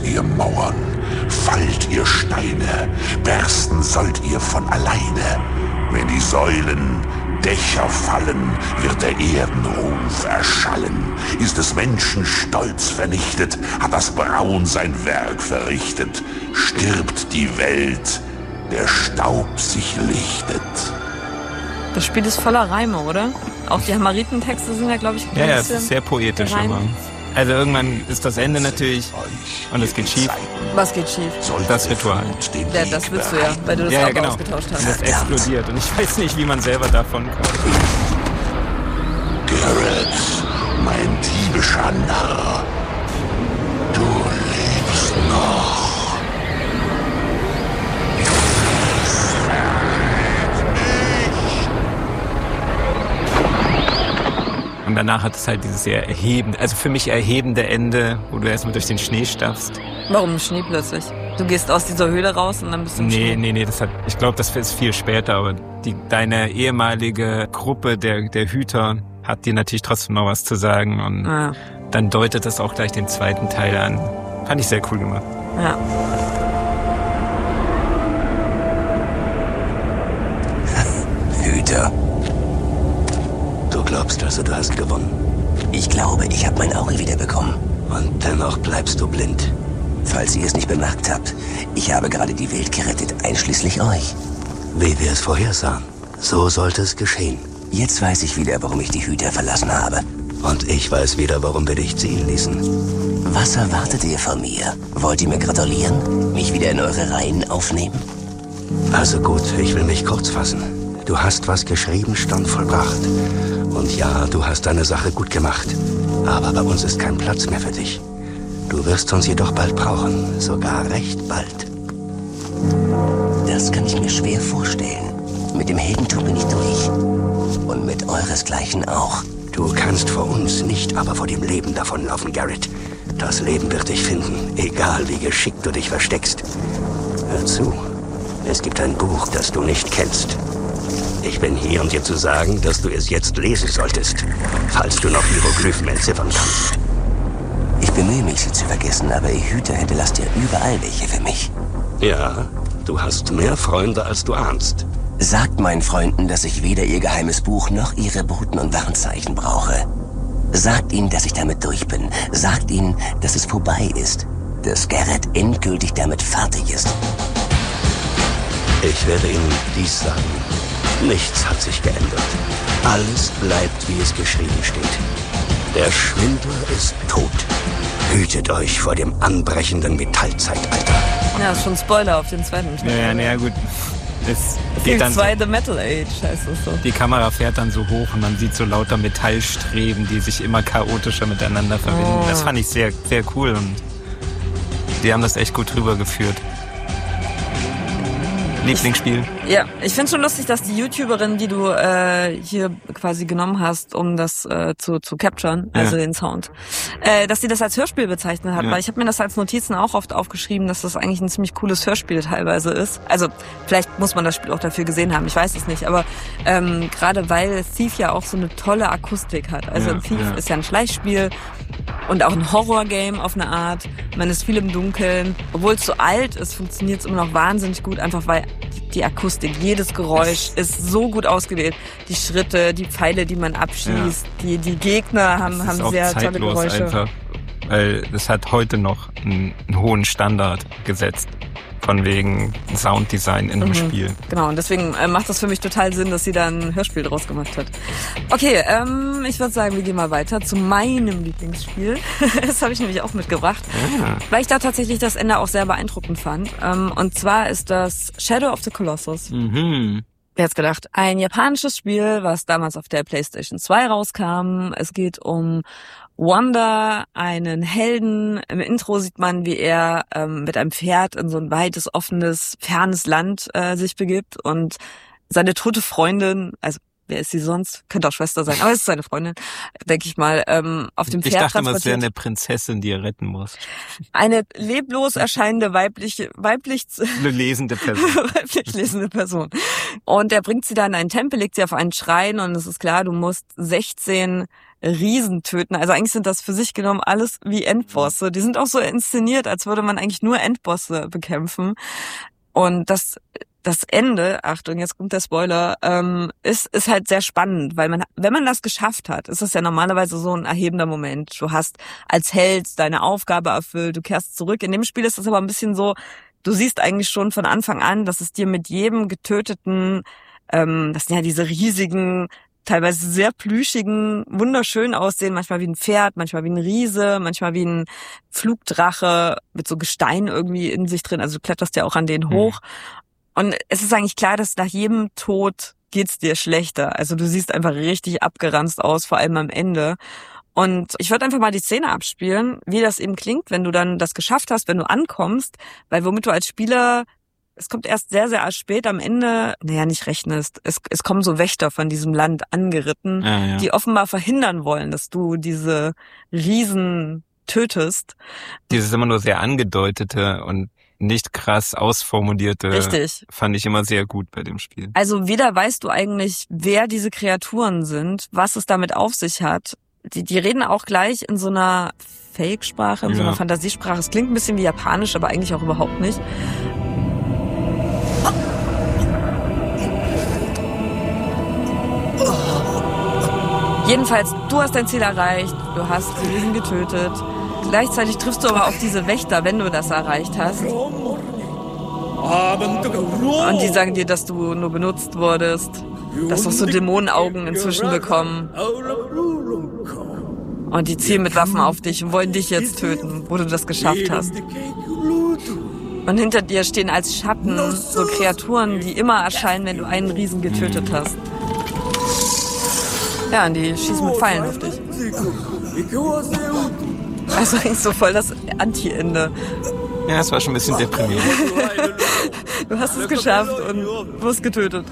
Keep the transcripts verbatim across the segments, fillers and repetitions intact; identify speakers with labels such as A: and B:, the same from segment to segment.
A: ihr Mauern, fallt ihr Steine, bersten sollt ihr von alleine. Wenn die Säulen, Dächer fallen, wird der Erdenruf erschallen. Ist des Menschen Stolz vernichtet, hat das Braun sein Werk verrichtet. Stirbt die Welt, der Staub sich lichtet.
B: Das Spiel ist voller Reime, oder? Auch die Hamariten-Texte sind ja, glaube ich, ein
C: ja, ja, es ist sehr poetisch immer. Also irgendwann ist das Ende natürlich und es geht schief.
B: Was geht schief?
C: Das Ritual.
B: Ja, das willst du ja, weil du das
C: ja,
B: auch
C: genau.
B: ausgetauscht hast.
C: Und das explodiert und ich weiß nicht, wie man selber davon kommt.
A: Garrett, mein diebischer Narr, du lebst noch.
C: Und danach hat es halt dieses sehr erhebende, also für mich erhebende Ende, wo du erstmal durch den Schnee stapfst.
B: Warum Schnee plötzlich? Du gehst aus dieser Höhle raus und dann bist du im
C: Nee,
B: Schnee.
C: nee, nee, das hat, ich glaube, das ist viel später, aber die, deine ehemalige Gruppe der, der Hüter hat dir natürlich trotzdem noch was zu sagen und
B: Ah.
C: dann deutet das auch gleich den zweiten Teil an. Fand ich sehr cool gemacht.
B: Ja.
D: Hüter. Du glaubst also, du hast gewonnen? Ich glaube, ich habe mein Auge wiederbekommen. Und dennoch bleibst du blind. Falls ihr es nicht bemerkt habt, ich habe gerade die Welt gerettet, einschließlich euch. Wie wir es vorhersahen. So sollte es geschehen. Jetzt weiß ich wieder, warum ich die Hüter verlassen habe. Und ich weiß wieder, warum wir dich ziehen ließen. Was erwartet ihr von mir? Wollt ihr mir gratulieren? Mich wieder in eure Reihen aufnehmen? Also gut, ich will mich kurz fassen. Du hast, was geschrieben stand, vollbracht. Und ja, du hast deine Sache gut gemacht. Aber bei uns ist kein Platz mehr für dich. Du wirst uns jedoch bald brauchen. Sogar recht bald. Das kann ich mir schwer vorstellen. Mit dem Heldentum bin ich durch. Und mit euresgleichen auch. Du kannst vor uns nicht, aber vor dem Leben davonlaufen, Garrett. Das Leben wird dich finden, egal wie geschickt du dich versteckst. Hör zu. Es gibt ein Buch, das du nicht kennst. Ich bin hier, um dir zu sagen, dass du es jetzt lesen solltest, falls du noch Hieroglyphen entziffern kannst. Ich bemühe mich, sie zu vergessen, aber ihr Hüter hinterlasst ja überall welche für mich. Ja, du hast mehr Freunde, als du ahnst. Sagt meinen Freunden, dass ich weder ihr geheimes Buch noch ihre Boten und Warnzeichen brauche. Sagt ihnen, dass ich damit durch bin. Sagt ihnen, dass es vorbei ist. Dass Garrett endgültig damit fertig ist. Ich werde ihnen dies sagen. Nichts hat sich geändert. Alles bleibt, wie es geschrieben steht. Der Schwindler ist tot. Hütet euch vor dem anbrechenden Metallzeitalter.
B: Ja, ist schon ein Spoiler auf den zweiten Teil.
C: Ja, ja, naja, gut. Es geht
B: Teil
C: dann,
B: zwei The Metal Age heißt es so.
C: die Kamera fährt dann so hoch und man sieht so lauter Metallstreben, die sich immer chaotischer miteinander verbinden.
B: Oh.
C: Das fand ich sehr, sehr cool und die haben das echt gut rübergeführt. Lieblingsspiel?
B: Ja, ich finde schon lustig, dass die YouTuberin, die du äh, hier quasi genommen hast, um das äh, zu zu capturen, also
C: Ja.
B: den Sound, äh, dass sie das als Hörspiel bezeichnet hat,
C: Ja.
B: weil ich habe mir das als Notizen auch oft aufgeschrieben, dass das eigentlich ein ziemlich cooles Hörspiel teilweise ist. Also vielleicht muss man das Spiel auch dafür gesehen haben, ich weiß es nicht, aber ähm, gerade weil Thief ja auch so eine tolle Akustik hat. Also
C: Ja,
B: Thief
C: ja.
B: ist ja ein Schleichspiel und auch ein Horrorgame auf eine Art. Man ist viel im Dunkeln. Obwohl es so alt ist, funktioniert es immer noch wahnsinnig gut, einfach weil die Akustik, jedes Geräusch ist so gut ausgewählt. Die Schritte, die Pfeile, die man abschießt, ja. die, die Gegner haben,
C: Das
B: haben
C: ist auch
B: sehr tolle
C: zeitlos
B: Geräusche.
C: einfach, weil es hat heute noch einen, einen hohen Standard gesetzt. Von wegen Sounddesign in einem
B: Mhm.
C: Spiel.
B: Genau, und deswegen äh, macht das für mich total Sinn, dass sie da ein Hörspiel draus gemacht hat. Okay, ähm, ich würde sagen, wir gehen mal weiter zu meinem Lieblingsspiel. Das habe ich nämlich auch mitgebracht,
C: Ja.
B: weil ich da tatsächlich das Ende auch sehr beeindruckend fand. Ähm, und zwar ist das Shadow of the Colossus.
C: Mhm.
B: Wer hat's gedacht? Ein japanisches Spiel, was damals auf der PlayStation zwei rauskam. Es geht um Wanda, einen Helden. Im Intro sieht man, wie er ähm, mit einem Pferd in so ein weites, offenes, fernes Land äh, sich begibt und seine tote Freundin, also wer ist sie sonst? Könnte auch Schwester sein, aber es ist seine Freundin, denke ich mal, ähm, auf dem
C: Ich
B: Pferd
C: dachte immer, es wäre
B: transportiert.
C: eine Prinzessin, die er retten muss.
B: Eine leblos erscheinende weibliche, weiblich
C: Eine lesende Person.
B: weiblich lesende Person. Und er bringt sie dann in einen Tempel, legt sie auf einen Schrein und es ist klar, du musst sechzehn Riesen töten. Also eigentlich sind das für sich genommen alles wie Endbosse. Die sind auch so inszeniert, als würde man eigentlich nur Endbosse bekämpfen. Und das das Ende, Achtung, jetzt kommt der Spoiler, ähm, ist ist halt sehr spannend, weil man, wenn man das geschafft hat, ist das ja normalerweise so ein erhebender Moment. Du hast als Held deine Aufgabe erfüllt, du kehrst zurück. In dem Spiel ist das aber ein bisschen so, du siehst eigentlich schon von Anfang an, dass es dir mit jedem getöteten, ähm, das sind ja diese riesigen, teilweise sehr plüschigen, wunderschön aussehen, manchmal wie ein Pferd, manchmal wie ein Riese, manchmal wie ein Flugdrache mit so Gestein irgendwie in sich drin. Also du kletterst ja auch an denen hoch. Mhm. Und es ist eigentlich klar, dass nach jedem Tod geht's dir schlechter. Also du siehst einfach richtig abgeranzt aus, vor allem am Ende. Und ich würde einfach mal die Szene abspielen, wie das eben klingt, wenn du dann das geschafft hast, wenn du ankommst, weil womit du als Spieler, es kommt erst sehr, sehr spät am Ende, naja, nicht rechnest. Es, es kommen so Wächter von diesem Land angeritten, ja, ja. die offenbar verhindern wollen, dass du diese Riesen tötest.
C: Dieses immer nur sehr angedeutete und nicht krass ausformulierte,
B: Richtig.
C: Fand ich immer sehr gut bei dem Spiel.
B: Also weder weißt du eigentlich, wer diese Kreaturen sind, was es damit auf sich hat. Die, die reden auch gleich in so einer Fake-Sprache, in ja. so einer Fantasiesprache. Es klingt ein bisschen wie Japanisch, aber eigentlich auch überhaupt nicht. Jedenfalls, du hast dein Ziel erreicht, du hast die Riesen getötet. Gleichzeitig triffst du aber auf diese Wächter, wenn du das erreicht hast. Und die sagen dir, dass du nur benutzt wurdest. Dass du so Dämonenaugen inzwischen bekommen. Und die zielen mit Waffen auf dich und wollen dich jetzt töten, wo du das geschafft hast. Und hinter dir stehen als Schatten so Kreaturen, die immer erscheinen, wenn du einen Riesen getötet hast. Ja, und die schießen mit Pfeilen auf dich. Also eigentlich so voll das Anti-Ende.
C: Ja, es war schon ein bisschen deprimierend.
B: Du hast es geschafft und wirst getötet.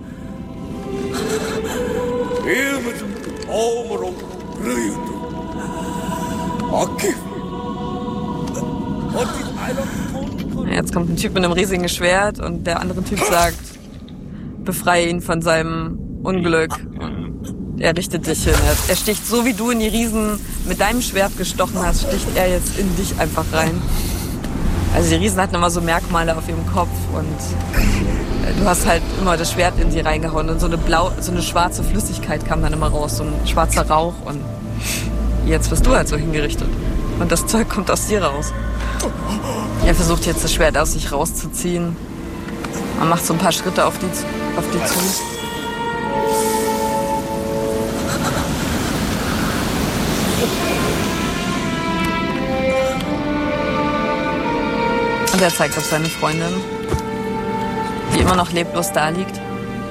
B: Jetzt kommt ein Typ mit einem riesigen Schwert und der andere Typ sagt, befreie ihn von seinem Unglück. Er richtet dich hin. Er sticht so, wie du in die Riesen mit deinem Schwert gestochen hast, sticht er jetzt in dich einfach rein. Also die Riesen hatten immer so Merkmale auf ihrem Kopf und du hast halt immer das Schwert in sie reingehauen und so eine blau, so eine schwarze Flüssigkeit kam dann immer raus, so ein schwarzer Rauch und jetzt wirst du halt so hingerichtet. Und das Zeug kommt aus dir raus. Er versucht jetzt das Schwert aus sich rauszuziehen. Man macht so ein paar Schritte auf die, auf die zu. Und er zeigt auf seine Freundin, die immer noch leblos da liegt.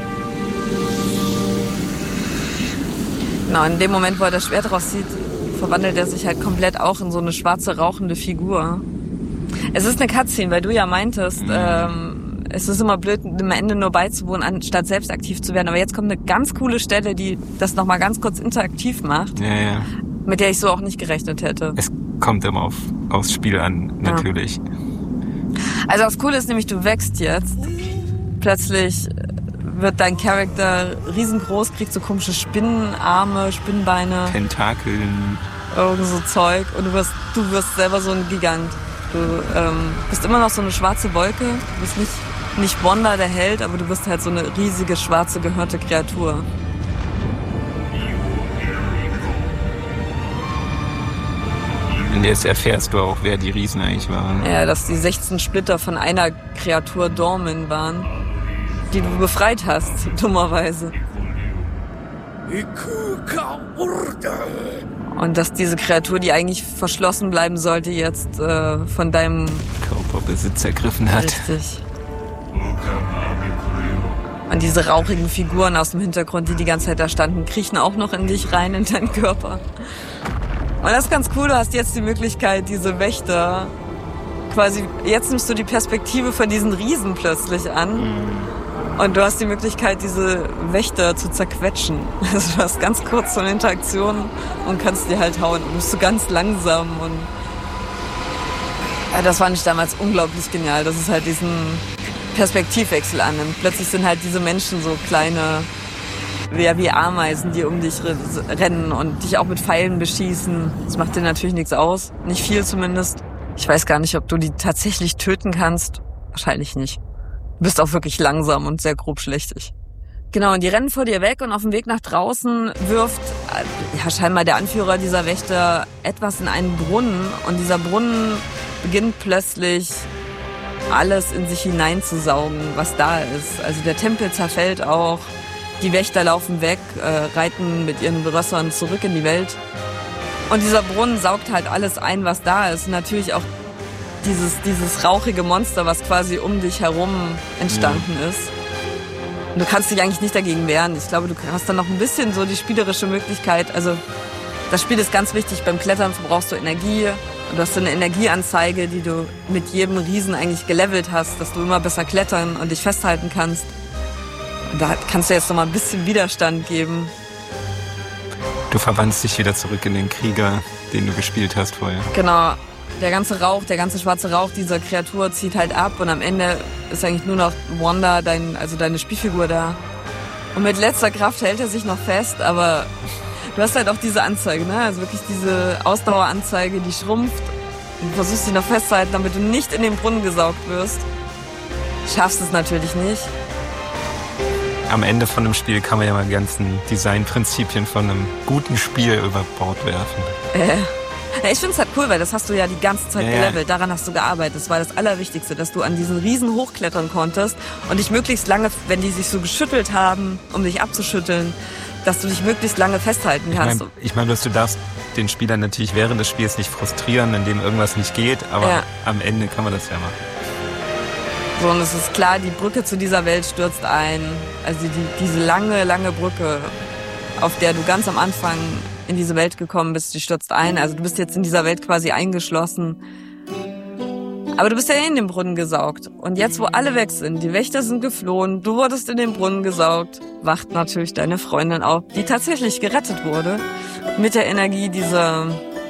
B: Genau, in dem Moment, wo er das Schwert rauszieht, verwandelt er sich halt komplett auch in so eine schwarze, rauchende Figur. Es ist eine Cutscene, weil du ja meintest, ähm, es ist immer blöd, am Ende nur beizuwohnen, anstatt selbst aktiv zu werden. Aber jetzt kommt eine ganz coole Stelle, die das nochmal ganz kurz interaktiv macht,
C: ja, ja.
B: mit der ich so auch nicht gerechnet hätte.
C: Es kommt immer auf, aufs Spiel an, natürlich. Ja.
B: Also das Coole ist nämlich, du wächst jetzt. Plötzlich wird dein Charakter riesengroß, kriegt so komische Spinnenarme, Spinnenbeine.
C: Tentakeln.
B: Irgend so Zeug. Und du wirst, du wirst selber so ein Gigant. Du ähm, bist immer noch so eine schwarze Wolke. Du bist nicht, nicht Wanda, der Held, aber du bist halt so eine riesige, schwarze, gehörnte Kreatur.
C: Und jetzt erfährst du auch, wer die Riesen eigentlich waren.
B: Ja, dass die sechzehn Splitter von einer Kreatur Dormin waren, die du befreit hast, dummerweise. Und dass diese Kreatur, die eigentlich verschlossen bleiben sollte, jetzt äh, von deinem
C: Körperbesitz ergriffen hat.
B: Richtig. Und diese rauchigen Figuren aus dem Hintergrund, die die ganze Zeit da standen, kriechen auch noch in dich rein, in deinen Körper. Und das ist ganz cool, du hast jetzt die Möglichkeit, diese Wächter quasi, jetzt nimmst du die Perspektive von diesen Riesen plötzlich an und du hast die Möglichkeit, diese Wächter zu zerquetschen. Also du hast ganz kurz so eine Interaktion und kannst die halt hauen und bist so ganz langsam und ja, das fand ich damals unglaublich genial, dass es halt diesen Perspektivwechsel annimmt. Plötzlich sind halt diese Menschen so kleine ja, wie Ameisen, die um dich rennen und dich auch mit Pfeilen beschießen. Das macht dir natürlich nichts aus. Nicht viel zumindest. Ich weiß gar nicht, ob du die tatsächlich töten kannst. Wahrscheinlich nicht. Du bist auch wirklich langsam und sehr grobschlächtig. Genau, und die rennen vor dir weg und auf dem Weg nach draußen wirft ja scheinbar der Anführer dieser Wächter etwas in einen Brunnen. Und dieser Brunnen beginnt plötzlich alles in sich hineinzusaugen, was da ist. Also der Tempel zerfällt auch. Die Wächter laufen weg, äh, reiten mit ihren Rössern zurück in die Welt. Und dieser Brunnen saugt halt alles ein, was da ist. Und natürlich auch dieses, dieses rauchige Monster, was quasi um dich herum entstanden ja. ist. Und du kannst dich eigentlich nicht dagegen wehren. Ich glaube, du hast dann noch ein bisschen so die spielerische Möglichkeit. Also das Spiel ist ganz wichtig. Beim Klettern verbrauchst du Energie. Und du hast so eine Energieanzeige, die du mit jedem Riesen eigentlich gelevelt hast, dass du immer besser klettern und dich festhalten kannst. Und da kannst du jetzt noch mal ein bisschen Widerstand geben.
C: Du verwandelst dich wieder zurück in den Krieger, den du gespielt hast vorher.
B: Genau. Der ganze Rauch, der ganze schwarze Rauch dieser Kreatur zieht halt ab und am Ende ist eigentlich nur noch Wanda, dein, also deine Spielfigur da. Und mit letzter Kraft hält er sich noch fest, aber du hast halt auch diese Anzeige, ne? Also wirklich diese Ausdaueranzeige, die schrumpft. Du versuchst dich noch festzuhalten, damit du nicht in den Brunnen gesaugt wirst. Schaffst es natürlich nicht.
C: Am Ende von einem Spiel kann man ja mal die ganzen Designprinzipien von einem guten Spiel über Bord werfen.
B: Äh. Ja, ich finde es halt cool, weil das hast du ja die ganze Zeit
C: ja,
B: gelevelt. Daran hast du gearbeitet. Das war das Allerwichtigste, dass du an diesen Riesen hochklettern konntest und dich möglichst lange, wenn die sich so geschüttelt haben, um dich abzuschütteln, dass du dich möglichst lange festhalten kannst.
C: Ich meine, ich mein, du darfst den Spieler natürlich während des Spiels nicht frustrieren, indem irgendwas nicht geht, aber ja. am Ende kann man das ja machen.
B: So, und es ist klar, die Brücke zu dieser Welt stürzt ein. Also die, diese lange, lange Brücke, auf der du ganz am Anfang in diese Welt gekommen bist, die stürzt ein. Also du bist jetzt in dieser Welt quasi eingeschlossen. Aber du bist ja in den Brunnen gesaugt. Und jetzt, wo alle weg sind, die Wächter sind geflohen, du wurdest in den Brunnen gesaugt, wacht natürlich deine Freundin auf, die tatsächlich gerettet wurde. Mit der Energie dieser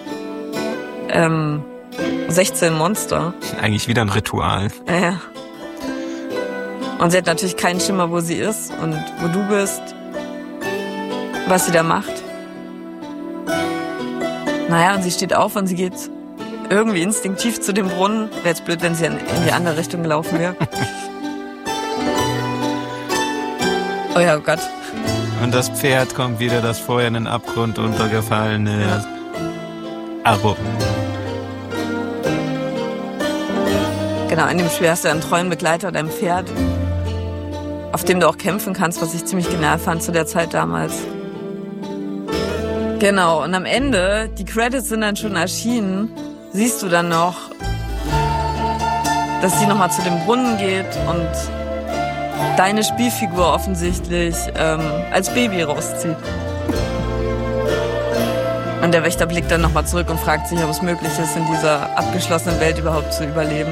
B: ähm, sechzehn Monster.
C: Eigentlich wieder ein Ritual.
B: Ja. Und sie hat natürlich keinen Schimmer, wo sie ist und wo du bist, was sie da macht. Naja, und sie steht auf und sie geht irgendwie instinktiv zu dem Brunnen. Wäre jetzt blöd, wenn sie in die andere Richtung gelaufen wäre. Oh ja, oh Gott.
C: Und das Pferd kommt wieder, das vorher in den Abgrund untergefallen ist. Ja. Aro.
B: Genau, in dem Spiel hast du einen treuen Begleiter, dein Pferd, auf dem du auch kämpfen kannst, was ich ziemlich genial fand zu der Zeit damals. Genau, und am Ende, die Credits sind dann schon erschienen, siehst du dann noch, dass sie nochmal zu dem Brunnen geht und deine Spielfigur offensichtlich ähm, als Baby rauszieht. Und der Wächter blickt dann nochmal zurück und fragt sich, ob es möglich ist, in dieser abgeschlossenen Welt überhaupt zu überleben.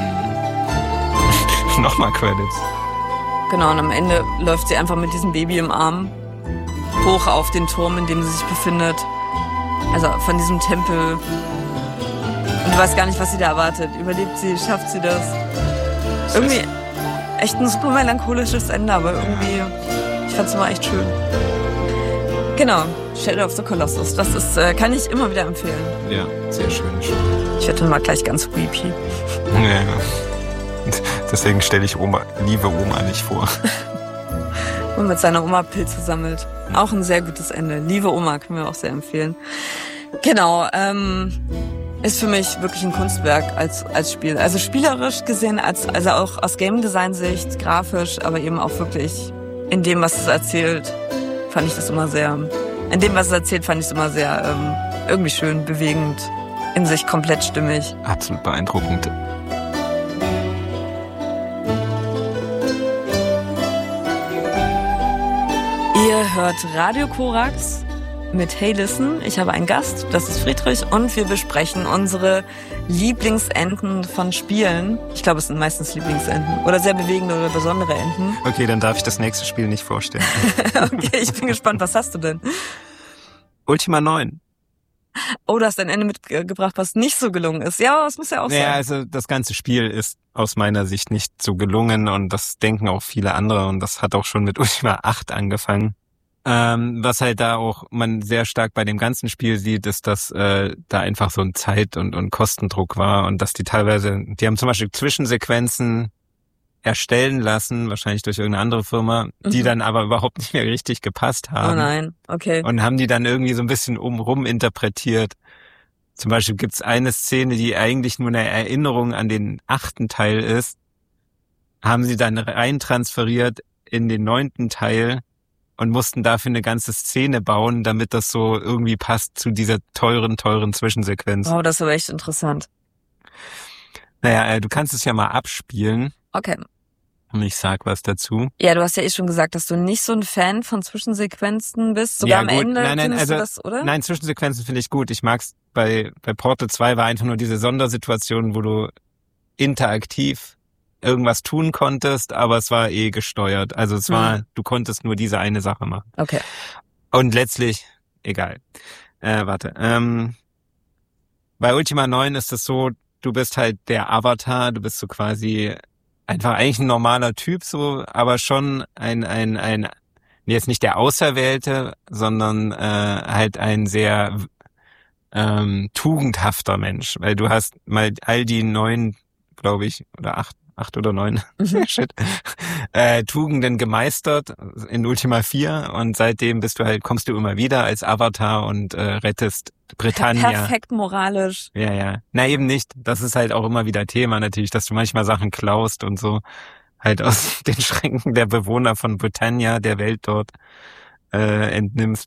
C: Nochmal Credits.
B: Genau, und am Ende läuft sie einfach mit diesem Baby im Arm hoch auf den Turm, in dem sie sich befindet. Also von diesem Tempel. Und du weißt gar nicht, was sie da erwartet. Überlebt sie, schafft sie das? Irgendwie echt ein super melancholisches Ende, aber irgendwie, ich fand's immer echt schön. Genau, Shadow of the Colossus. Das ist, äh, kann ich immer wieder empfehlen.
C: Ja, sehr schön.
B: Ich werde dann mal gleich ganz weepy.
C: Ja, ja. Deswegen stelle ich Oma, liebe Oma nicht vor.
B: Und mit seiner Oma Pilze sammelt. Auch ein sehr gutes Ende. Liebe Oma können wir auch sehr empfehlen. Genau, ähm, ist für mich wirklich ein Kunstwerk als als Spiel. Also spielerisch gesehen, als also auch aus Game Design Sicht, grafisch, aber eben auch wirklich in dem, was es erzählt, fand ich das immer sehr. In dem, was es erzählt, fand ich es immer sehr ähm, irgendwie schön, bewegend, in sich komplett stimmig.
C: Absolut beeindruckend.
B: Ihr hört Radio Korax mit Hey Listen. Ich habe einen Gast, das ist Friedrich, und wir besprechen unsere Lieblingsenden von Spielen. Ich glaube, es sind meistens Lieblingsenden oder sehr bewegende oder besondere Enden.
C: Okay, dann darf ich das nächste Spiel nicht vorstellen.
B: Okay, ich bin gespannt. Was hast du denn?
C: Ultima neun.
B: Oh, du hast ein Ende mitgebracht, was nicht so gelungen ist. Ja, das muss ja auch sein.
C: Ja, also das ganze Spiel ist aus meiner Sicht nicht so gelungen und das denken auch viele andere und das hat auch schon mit Ultima acht angefangen. Ähm, was halt da auch man sehr stark bei dem ganzen Spiel sieht, ist, dass äh, da einfach so ein Zeit- und, und Kostendruck war und dass die teilweise, die haben zum Beispiel Zwischensequenzen erstellen lassen, wahrscheinlich durch irgendeine andere Firma, die
B: Mhm.
C: dann aber überhaupt nicht mehr richtig gepasst haben.
B: Oh nein, okay.
C: Und haben die dann irgendwie so ein bisschen umrum interpretiert. Zum Beispiel gibt's eine Szene, die eigentlich nur eine Erinnerung an den achten Teil ist, haben sie dann rein transferiert in den neunten Teil und mussten dafür eine ganze Szene bauen, damit das so irgendwie passt zu dieser teuren, teuren Zwischensequenz.
B: Wow, das ist aber echt interessant.
C: Naja, äh, du kannst es ja mal abspielen
B: Okay.
C: und ich sag was dazu.
B: Ja, du hast ja eh schon gesagt, dass du nicht so ein Fan von Zwischensequenzen bist. Sogar
C: Ja,
B: am
C: gut.
B: Ende
C: Nein, nein,
B: findest
C: also-
B: du das, oder?
C: Nein, Zwischensequenzen finde ich gut. Ich mag's bei, bei Portal zwei war einfach nur diese Sondersituation, wo du interaktiv irgendwas tun konntest, aber es war eh gesteuert. Also es war,
B: Hm.
C: du konntest nur diese eine Sache machen.
B: Okay.
C: Und letztlich, egal. Äh, warte. Ähm, bei Ultima neun ist es so, du bist halt der Avatar, du bist so quasi einfach eigentlich ein normaler Typ, so, aber schon ein, ein, ein, nee, jetzt nicht der Auserwählte, sondern äh, halt ein sehr ähm, tugendhafter Mensch, weil du hast mal all die neun, glaube ich, oder acht, acht oder neun,
B: Mhm.
C: shit, äh, Tugenden gemeistert in Ultima vier und seitdem bist du halt, kommst du immer wieder als Avatar und äh, rettest Britannia.
B: Perfekt moralisch.
C: Ja, ja. Na eben nicht. Das ist halt auch immer wieder Thema natürlich, dass du manchmal Sachen klaust und so halt aus den Schränken der Bewohner von Britannia, der Welt dort, äh, entnimmst.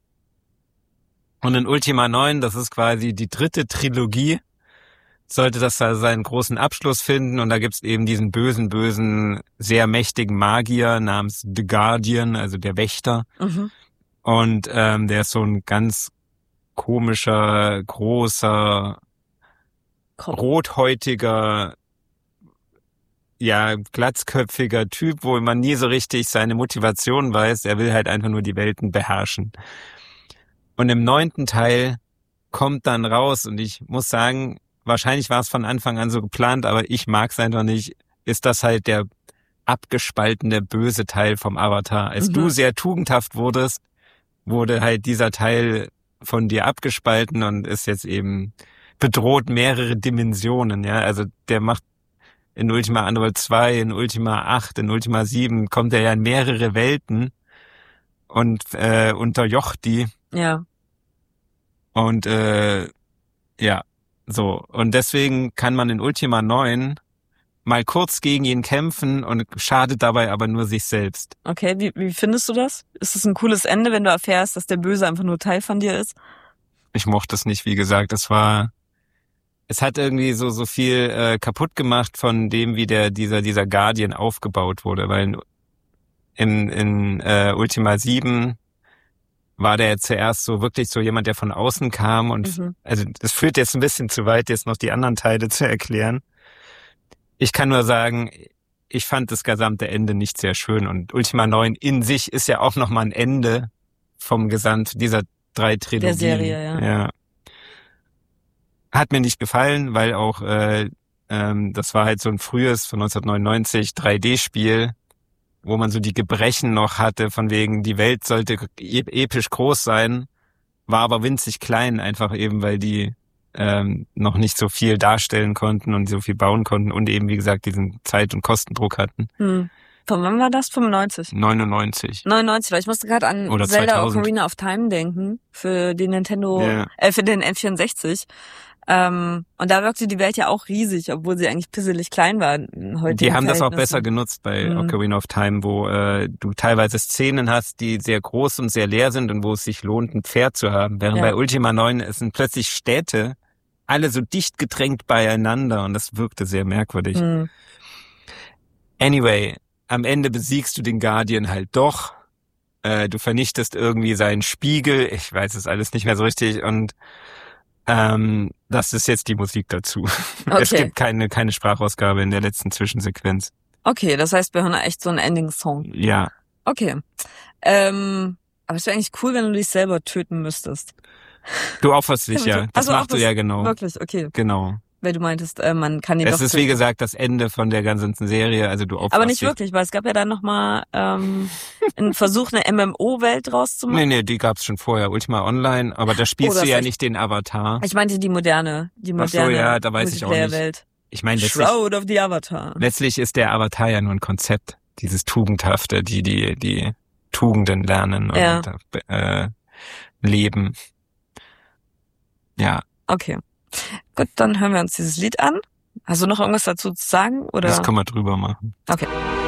C: Und in Ultima neun, das ist quasi die dritte Trilogie, sollte das da seinen großen Abschluss finden und da gibt's eben diesen bösen, bösen, sehr mächtigen Magier namens The Guardian, also der Wächter.
B: Mhm.
C: Und ähm, der ist so ein ganz komischer, großer,
B: Kopf.
C: rothäutiger, ja, glatzköpfiger Typ, wo man nie so richtig seine Motivation weiß. Er will halt einfach nur die Welten beherrschen. Und im neunten Teil kommt dann raus, und ich muss sagen, wahrscheinlich war es von Anfang an so geplant, aber ich mag es einfach nicht, ist das halt der abgespaltene böse Teil vom Avatar. Als
B: Mhm.
C: du sehr tugendhaft wurdest, wurde halt dieser Teil von dir abgespalten und ist jetzt eben bedroht mehrere Dimensionen, ja. Also der macht in Ultima Underworld zwei, in Ultima acht, in Ultima sieben kommt er ja in mehrere Welten und äh, unterjocht die
B: Ja.
C: und äh, ja, so. Und deswegen kann man in Ultima neun mal kurz gegen ihn kämpfen und schadet dabei aber nur sich selbst.
B: Okay, wie, wie findest du das? Ist es ein cooles Ende, wenn du erfährst, dass der Böse einfach nur Teil von dir ist?
C: Ich mochte es nicht, wie gesagt. Es war, es hat irgendwie so so viel äh, kaputt gemacht von dem, wie der dieser dieser Guardian aufgebaut wurde, weil in in äh, Ultima sieben war der zuerst so wirklich so jemand, der von außen kam und
B: Mhm.
C: also das führt jetzt ein bisschen zu weit, jetzt noch die anderen Teile zu erklären. Ich kann nur sagen, ich fand das gesamte Ende nicht sehr schön und Ultima neun in sich ist ja auch nochmal ein Ende vom Gesamt dieser drei Trilogien.
B: Der Serie, ja.
C: ja. Hat mir nicht gefallen, weil auch äh, ähm, das war halt so ein frühes von neunzehnhundertneunundneunzig drei D-Spiel, wo man so die Gebrechen noch hatte, von wegen die Welt sollte e- episch groß sein, war aber winzig klein, einfach eben, weil die ähm, noch nicht so viel darstellen konnten und so viel bauen konnten und eben, wie gesagt, diesen Zeit- und Kostendruck hatten.
B: Hm. Von wann war das? fünfundneunzig?
C: neunundneunzig.
B: neunundneunzig, weil ich musste gerade an
C: Oder
B: Zelda
C: zweitausend.
B: Ocarina of Time denken, für den Nintendo,
C: Ja.
B: äh, für den N vierundsechzig. Ähm, und da wirkte die Welt ja auch riesig, obwohl sie eigentlich pisselig klein war. in heutigen
C: Die haben das auch
B: Verhältnissen.
C: besser genutzt bei
B: Mhm.
C: Ocarina of Time, wo äh, du teilweise Szenen hast, die sehr groß und sehr leer sind und wo es sich lohnt, ein Pferd zu haben. Während
B: Ja.
C: bei Ultima neun es sind plötzlich Städte, alle so dicht gedrängt beieinander und das wirkte sehr merkwürdig.
B: Hm.
C: Anyway, am Ende besiegst du den Guardian halt doch. Äh, du vernichtest irgendwie seinen Spiegel. Ich weiß es alles nicht mehr so richtig und ähm, das ist jetzt die Musik dazu. Es
B: Okay.
C: gibt keine keine Sprachausgabe in der letzten Zwischensequenz.
B: Okay, das heißt, wir hören echt so einen Ending-Song.
C: Ja,
B: Okay. Ähm, aber es wäre eigentlich cool, wenn du dich selber töten müsstest.
C: du opferst dich ja. Das
B: Also auch
C: machst du
B: das-
C: ja genau.
B: Wirklich, okay.
C: Genau.
B: weil du meintest, äh, man kann ihn
C: Es
B: doch
C: ist,
B: töten.
C: wie gesagt, das Ende von der ganzen Serie. Also du opferst
B: Aber nicht
C: dich.
B: wirklich, weil es gab ja dann nochmal ähm, einen Versuch, eine M M O-Welt draus zu machen.
C: Nee, nee, die gab's schon vorher. Ultima Online. Aber da spielst
B: Oh, das
C: du ja
B: echt-
C: nicht den Avatar.
B: Ich meinte die moderne, die
C: Ach so,
B: moderne
C: ja, da weiß ich auch nicht.
B: Multiplayer-Welt.
C: Ich meine, letztlich,
B: Shroud of the Avatar.
C: letztlich ist der Avatar ja nur ein Konzept. Dieses Tugendhafte, die die die Tugenden lernen und
B: Ja.
C: äh, leben. Ja,
B: Okay. Gut, dann hören wir uns dieses Lied an. Hast du noch irgendwas dazu zu sagen? Oder?
C: das können wir drüber machen.
B: Okay.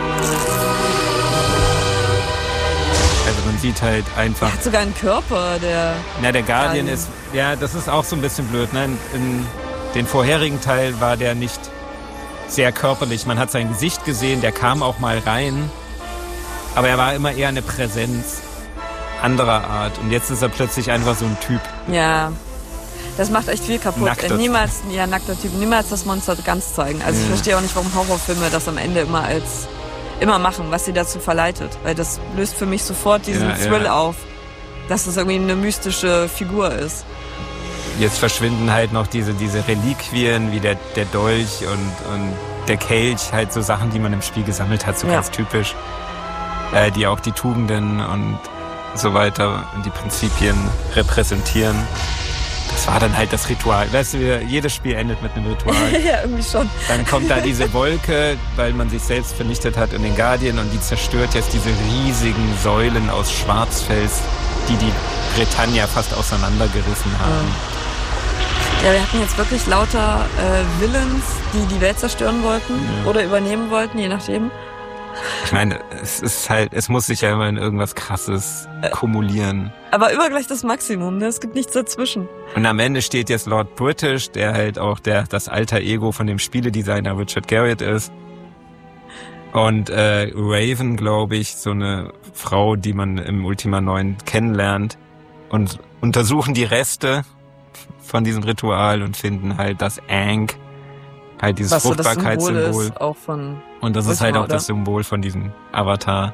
C: Also man sieht halt einfach.
B: Er hat sogar einen Körper, der...
C: Na, der Guardian
B: Guardian.
C: ist, ja, das ist auch so ein bisschen blöd. Ne? In, in den vorherigen Teil war der nicht sehr körperlich. Man hat sein Gesicht gesehen, der kam auch mal rein. Aber er war immer eher eine Präsenz anderer Art. Und jetzt ist er plötzlich einfach so ein Typ.
B: Ja, das macht echt viel kaputt.
C: Nackter
B: Äh, Niemals, ja, nackter Typ, niemals das Monster ganz zeigen. Also ich
C: Ja.
B: verstehe auch nicht, warum Horrorfilme das am Ende immer als immer machen, was sie dazu verleitet. Weil das löst für mich sofort diesen
C: Ja,
B: Thrill
C: ja.
B: auf, dass es irgendwie eine mystische Figur ist.
C: Jetzt verschwinden halt noch diese, diese Reliquien, wie der, der Dolch und, und der Kelch, halt so Sachen, die man im Spiel gesammelt hat, so
B: Ja.
C: ganz typisch. Äh, die auch die Tugenden und so weiter und die Prinzipien repräsentieren. Das war dann halt das Ritual. Weißt du, jedes Spiel endet mit einem Ritual.
B: Ja, irgendwie schon.
C: Dann kommt da diese Wolke, weil man sich selbst vernichtet hat in den Guardian und die zerstört jetzt diese riesigen Säulen aus Schwarzfels, die die Britannia fast auseinandergerissen haben.
B: Ja, wir hatten jetzt wirklich lauter äh, Villains, die die Welt zerstören wollten
C: Ja.
B: oder übernehmen wollten, je nachdem.
C: Ich meine, es ist halt, es muss sich ja immer in irgendwas Krasses kumulieren.
B: Aber immer gleich das Maximum, ne? Es gibt nichts dazwischen.
C: Und am Ende steht jetzt Lord British, der halt auch der das alter Ego von dem Spieledesigner Richard Garriott ist. Und äh, Raven, glaube ich, so eine Frau, die man im Ultima neun kennenlernt. Und untersuchen die Reste von diesem Ritual und finden halt das Ankh, halt dieses
B: Was so das Symbol
C: Fruchtbarkeitssymbol.
B: ist, auch von...
C: Und das ist
B: Ultima,
C: halt auch
B: oder?
C: das Symbol von diesem Avatar.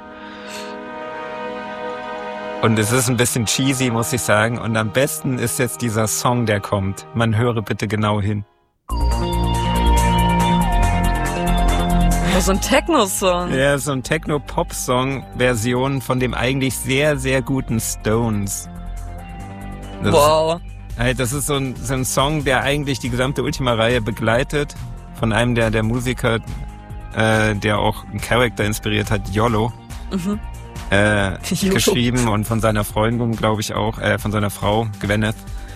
C: Und es ist ein bisschen cheesy, muss ich sagen. Und am besten ist jetzt dieser Song, der kommt. Man höre bitte genau hin.
B: Oh, so ein Techno-Song.
C: Ja, so ein Techno-Pop-Song-Version von dem eigentlich sehr, sehr guten Stones. Das
B: Wow.
C: Ist, halt, das ist so ein, so ein Song, der eigentlich die gesamte Ultima-Reihe begleitet. Von einem der, der Musiker, äh, der auch einen Charakter inspiriert hat, Yolo.
B: Mhm.
C: Äh,
B: Yolo.
C: geschrieben und von seiner Freundin, glaube ich auch, äh, von seiner Frau, Gwyneth.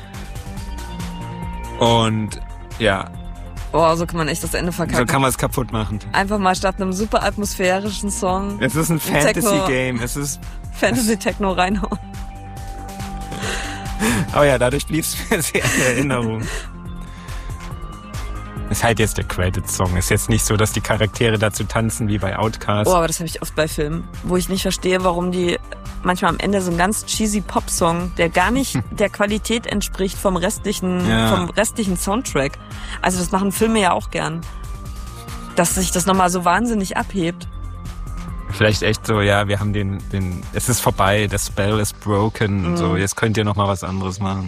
C: Und ja,
B: Boah, so kann man echt das Ende
C: so
B: verkacken.
C: kann man es kaputt machen.
B: Einfach mal statt einem super atmosphärischen Song
C: Es ist ein
B: Techno-
C: Fantasy-Game. Es ist,
B: Fantasy-Techno reinhauen.
C: aber ja, dadurch blieb es mir sehr in Erinnerung. Ist halt jetzt der Credit-Song. Ist jetzt nicht so, dass die Charaktere dazu tanzen wie bei Outcast.
B: Oh, aber das habe ich oft bei Filmen, wo ich nicht verstehe, warum die manchmal am Ende so einen ganz cheesy Pop-Song, der gar nicht der Qualität entspricht vom restlichen,
C: Ja.
B: vom restlichen Soundtrack. Also das machen Filme ja auch gern. Dass sich das nochmal so wahnsinnig abhebt.
C: Vielleicht echt so, ja, wir haben den, den, es ist vorbei, der Spell is broken und
B: Mhm.
C: so. Jetzt könnt ihr noch mal was anderes machen.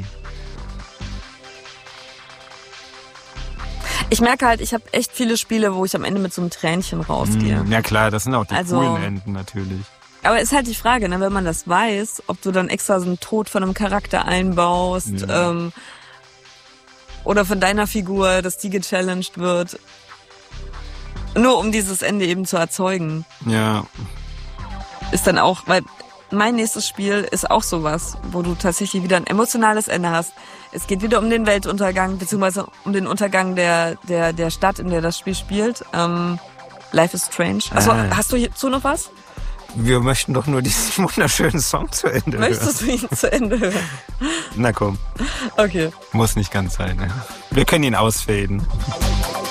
B: Ich merke halt, ich habe echt viele Spiele, wo ich am Ende mit so einem Tränchen rausgehe.
C: Mm, ja klar, das sind auch die
B: Also-
C: coolen Enden natürlich.
B: Aber ist halt die Frage, ne, wenn man das weiß, ob du dann extra so einen Tod von einem Charakter einbaust,
C: Ja.
B: ähm, oder von deiner Figur, dass die gechallenged wird. Nur um dieses Ende eben zu erzeugen.
C: Ja,
B: Ist dann auch, weil mein nächstes Spiel ist auch sowas, wo du tatsächlich wieder ein emotionales Ende hast. Es geht wieder um den Weltuntergang, beziehungsweise um den Untergang der, der, der Stadt, in der das Spiel spielt. Ähm, Life is Strange. Achso,
C: Ah.
B: hast du hierzu noch was?
C: wir möchten doch nur diesen wunderschönen Song zu Ende hören.
B: Möchtest du ihn zu Ende hören?
C: Na komm,
B: Okay.
C: muss nicht ganz sein. Ne? Wir können ihn ausfaden.